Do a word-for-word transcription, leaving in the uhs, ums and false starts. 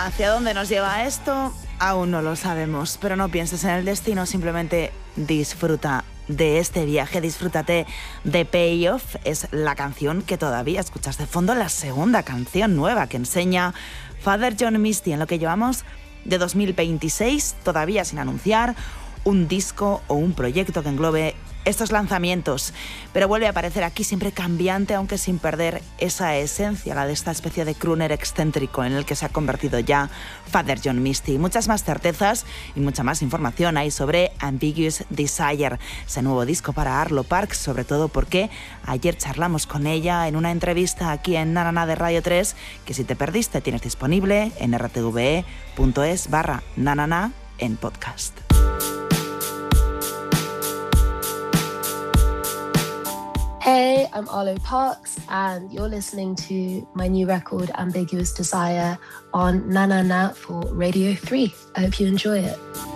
¿Hacia dónde nos lleva esto? Aún no lo sabemos, pero no pienses en el destino, simplemente disfruta de este viaje, disfrútate de Payoff. Es la canción que todavía escuchas de fondo, la segunda canción nueva que enseña Father John Misty en lo que llevamos de dos mil veintiséis, todavía sin anunciar un disco o un proyecto que englobe estos lanzamientos, pero vuelve a aparecer aquí siempre cambiante, aunque sin perder esa esencia, la de esta especie de crooner excéntrico en el que se ha convertido ya Father John Misty. Muchas más certezas y mucha más información hay sobre Ambiguous Desire, ese nuevo disco para Arlo Parks, sobre todo porque ayer charlamos con ella en una entrevista aquí en Nanana de Radio tres, que si te perdiste tienes disponible en r t v e punto es barra nanana en podcast. Hey, I'm Arlo Parks, and you're listening to my new record, Ambiguous Desire, on Na Na Na for Radio three. I hope you enjoy it.